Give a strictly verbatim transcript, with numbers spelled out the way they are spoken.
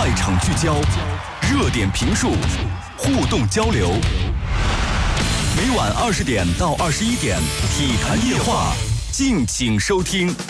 赛场聚焦，热点评述，互动交流。每晚二十点到二十一点，体坛夜话，敬请收听。